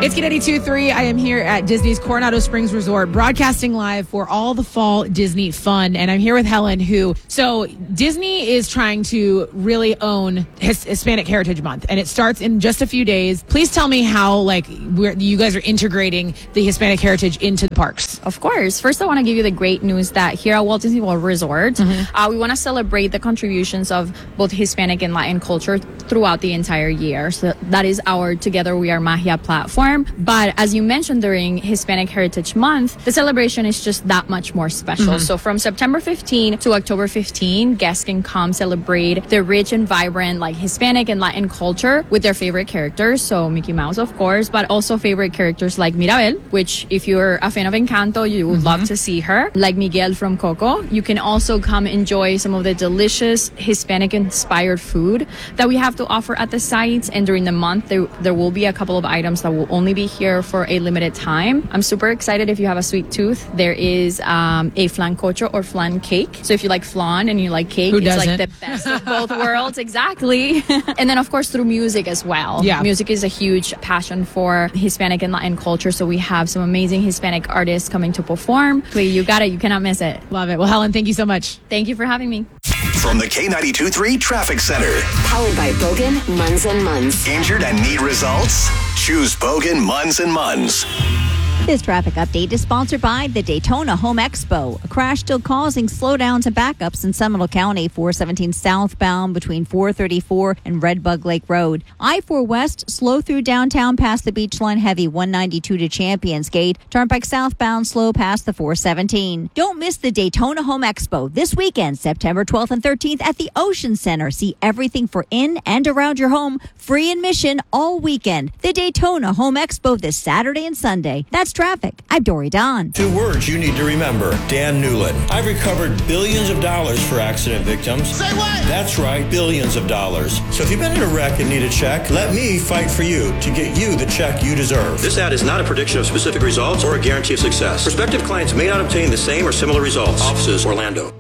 It's K92.3. I am here at Disney's Coronado Springs Resort, broadcasting live for all the fall Disney fun. And I'm here with Helen, so Disney is trying to really own Hispanic Heritage Month, and it starts in just a few days. Please tell me how, you guys are integrating the Hispanic heritage into the parks. Of course. First, I want to give you the great news that here at Walt Disney World Resort, we want to celebrate the contributions of both Hispanic and Latin culture throughout the entire year. So that is our Together We Are Magia platform. But as you mentioned, during Hispanic Heritage Month, the celebration is just that much more special. So from September 15 to October 15, guests can come celebrate the rich and vibrant Hispanic and Latin culture with their favorite characters. So Mickey Mouse, of course, but also favorite characters like Mirabel, which if you're a fan of Encanto, you would love to see her. Like Miguel from Coco. You can also come enjoy some of the delicious Hispanic-inspired food that we have to offer at the sites. And during the month, there will be a couple of items that will only be here for a limited time. I'm super excited if you have a sweet tooth. There is a flan cocho or flan cake. So if you like flan and you like cake, it's like the best of both worlds. Exactly. And then, of course, through music as well. Yeah. Music is a huge passion for Hispanic and Latin culture. So we have some amazing Hispanic artists coming to perform. Wait, you got it. You cannot miss it. Love it. Well, Helen, thank you so much. Thank you for having me. From the K92.3 Traffic Center. Powered by Bogan, Munz & Munz. Injured and need results? Choose Bogan, Munz & Munz. This traffic update is sponsored by the Daytona Home Expo. A crash still causing slowdowns and backups in Seminole County, 417 southbound between 434 and Red Bug Lake Road. I-4 West, slow through downtown past the Beach Line Heavy, 192 to Champions Gate. Turnpike southbound, slow past the 417. Don't miss the Daytona Home Expo this weekend, September 12th and 13th at the Ocean Center. See everything for in and around your home. Free admission all weekend. The Daytona Home Expo this Saturday and Sunday. That's traffic. I'm Dory Don. 2 words you need to remember. Dan Newland. I've recovered billions of dollars for accident victims. Say what? That's right, billions of dollars. So if you've been in a wreck and need a check, let me fight for you to get you the check you deserve. This ad is not a prediction of specific results or a guarantee of success. Prospective clients may not obtain the same or similar results. Offices, Orlando.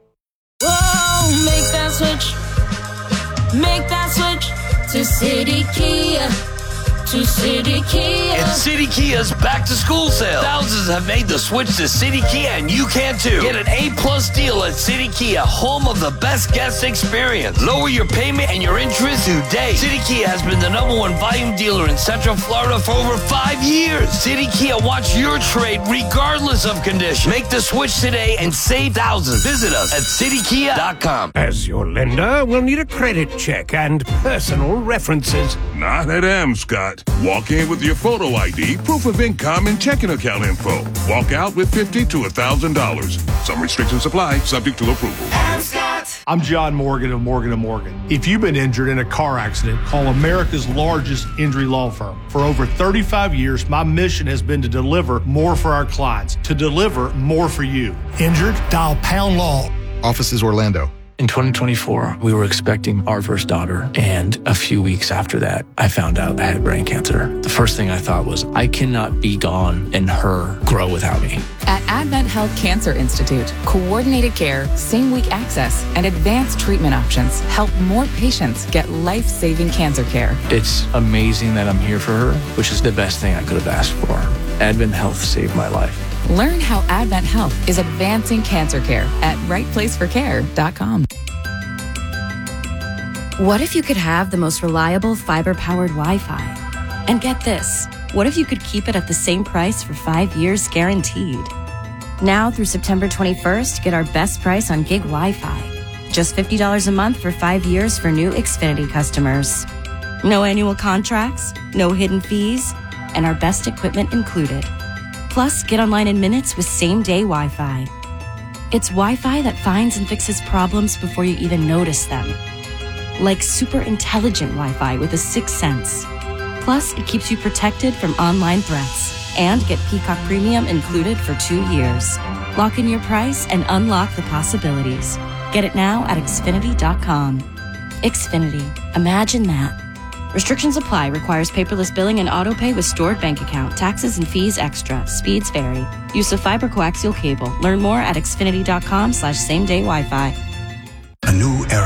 Whoa, make that switch. Make that switch to City Kia. To City Kia. It's City Kia's back to school sale. Thousands have made the switch to City Kia, and you can too. Get an A+ deal at City Kia, home of the best guest experience. Lower your payment and your interest today. City Kia has been the #1 volume dealer in Central Florida for over 5 years. City Kia wants your trade regardless of condition. Make the switch today and save thousands. Visit us at citykia.com. As your lender, we'll need a credit check and personal references. Not at Scott. Walk in with your photo ID, proof of income, and checking account info. Walk out with $50 to $1,000. Some restrictions apply, subject to approval. I'm John Morgan of Morgan & Morgan. If you've been injured in a car accident, call America's largest injury law firm. For over 35 years, my mission has been to deliver more for our clients, to deliver more for you. Injured? Dial Pound Law. Offices Orlando. In 2024, we were expecting our first daughter, and a few weeks after that, I found out I had brain cancer. The first thing I thought was, I cannot be gone and her grow without me. At Advent Health Cancer Institute, coordinated care, same-week access, and advanced treatment options help more patients get life-saving cancer care. It's amazing that I'm here for her, which is the best thing I could have asked for. Advent Health saved my life. Learn how Advent Health is advancing cancer care at rightplaceforcare.com. What if you could have the most reliable fiber-powered Wi-Fi? And get this, what if you could keep it at the same price for 5 years guaranteed? Now through September 21st, get our best price on gig Wi-Fi. Just $50 a month for 5 years for new Xfinity customers. No annual contracts, no hidden fees, and our best equipment included. Plus, get online in minutes with same-day Wi-Fi. It's Wi-Fi that finds and fixes problems before you even notice them. Like super intelligent Wi-Fi with a 6th sense. Plus, it keeps you protected from online threats. And get Peacock Premium included for 2 years. Lock in your price and unlock the possibilities. Get it now at Xfinity.com. Xfinity. Imagine that. Restrictions apply. Requires paperless billing and auto-pay with stored bank account. Taxes and fees extra. Speeds vary. Use of fiber coaxial cable. Learn more at Xfinity.com/same-day Wi-Fi. A new era of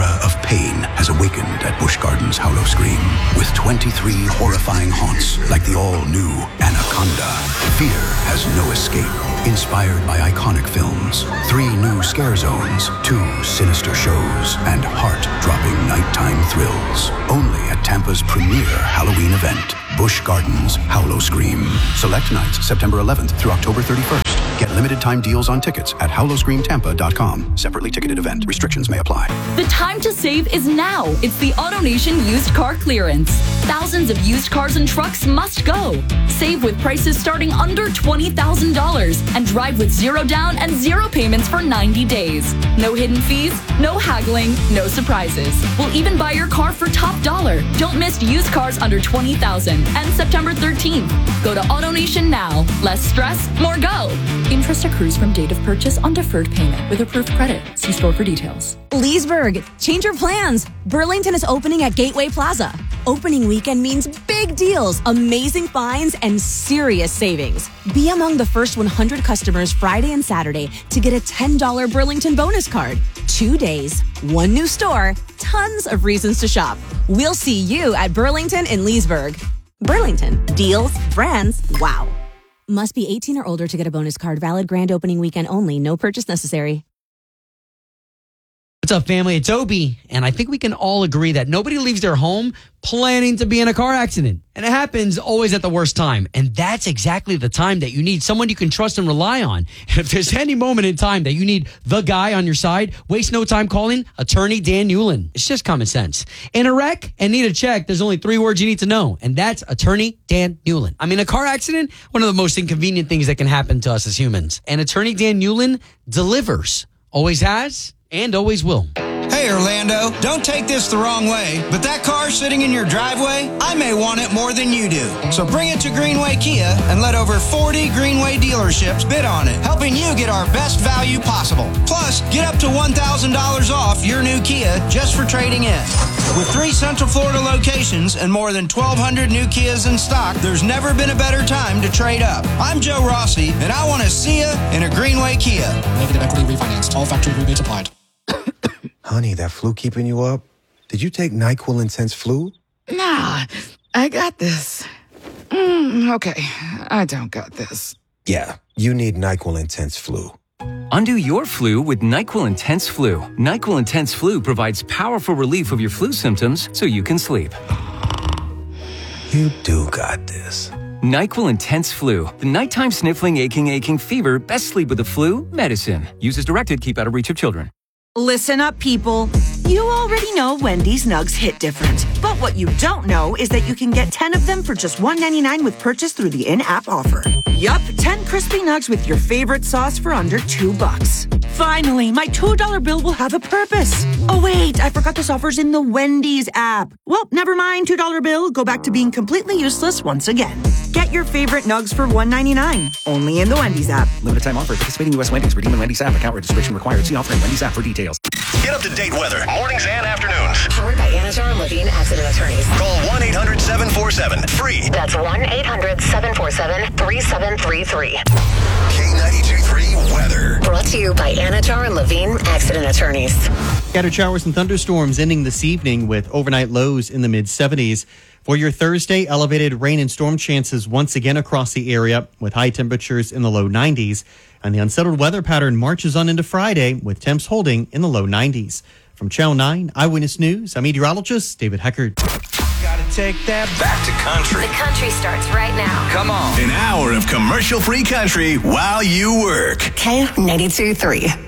pain has awakened at Busch Gardens Howlow Scream with 23 horrifying haunts like the all-new Anaconda. Fear has no escape. Inspired by iconic films, 3 new scare zones, 2 sinister shows, and heart-dropping nighttime thrills. Only at Tampa's premier Halloween event, Busch Gardens Howlow Scream. Select nights September 11th through October 31st. Get limited time deals on tickets at howlowscreamtampa.com. Separately ticketed event. Restrictions may apply. The time to save is now. It's the AutoNation used car clearance. Thousands of used cars and trucks must go. Save with prices starting under $20,000 and drive with 0 down and 0 payments for 90 days. No hidden fees, no haggling, no surprises. We'll even buy your car for top dollar. Don't miss used cars under $20,000 and September 13th. Go to AutoNation now. Less stress, more go. Interest accrues from date of purchase on deferred payment with approved credit. See store for details. Leesburg, change your plans. Burlington is opening at Gateway Plaza. Opening weekend means big deals, amazing finds, and serious savings. Be among the first 100 customers Friday and Saturday to get a $10 Burlington bonus card. 2 days, 1 new store, tons of reasons to shop. We'll see you at Burlington in Leesburg. Burlington, deals, brands, wow. Must be 18 or older to get a bonus card. Valid grand opening weekend only. No purchase necessary. What's up, family? It's Obi, and I think we can all agree that nobody leaves their home planning to be in a car accident. And it happens always at the worst time. And that's exactly the time that you need someone you can trust and rely on. And if there's any moment in time that you need the guy on your side, waste no time calling Attorney Dan Newlin. It's just common sense. In a wreck and need a check, there's only 3 words you need to know, and that's Attorney Dan Newlin. I mean, a car accident, one of the most inconvenient things that can happen to us as humans. And Attorney Dan Newlin delivers. Always has and always will. Hey, Orlando, don't take this the wrong way, but that car sitting in your driveway, I may want it more than you do. So bring it to Greenway Kia and let over 40 Greenway dealerships bid on it, helping you get our best value possible. Plus, get up to $1,000 off your new Kia just for trading in. With 3 Central Florida locations and more than 1,200 new Kias in stock, there's never been a better time to trade up. I'm Joe Rossi, and I want to see you in a Greenway Kia. Negative equity refinanced. All factory rebates applied. Honey, that flu keeping you up? Did you take NyQuil Intense Flu? Nah, I got this. Okay, I don't got this. Yeah, you need NyQuil Intense Flu. Undo your flu with NyQuil Intense Flu. NyQuil Intense Flu provides powerful relief of your flu symptoms so you can sleep. You do got this. NyQuil Intense Flu. The nighttime sniffling, aching fever, best sleep with the flu, medicine. Use as directed, keep out of reach of children. Listen up, people. You already know Wendy's Nugs hit different. But what you don't know is that you can get 10 of them for just $1.99 with purchase through the in-app offer. Yup, 10 crispy nugs with your favorite sauce for under $2. Finally, my $2 bill will have a purpose. Oh wait, I forgot this offer's in the Wendy's app. Well, never mind, $2 bill. Go back to being completely useless once again. Get your favorite nugs for $1.99. Only in the Wendy's app. Limited time offer. Participating U.S. Wendy's. Redeem in Wendy's app. Account registration required. See offer in Wendy's app for details. Get up-to-date weather, mornings and afternoons. Powered by Anajar and Levine Accident Attorneys. Call 1-800-747-FREE. That's 1-800-747-3733. K92.3 weather. Brought to you by Anajar and Levine Accident Attorneys. Scattered showers and thunderstorms ending this evening with overnight lows in the mid-70s. For your Thursday, elevated rain and storm chances once again across the area with high temperatures in the low 90s. And the unsettled weather pattern marches on into Friday with temps holding in the low 90s. From Channel 9 Eyewitness News, I'm meteorologist David Heckard. Gotta take that back to country. The country starts right now. Come on. An hour of commercial-free country while you work. K92.3.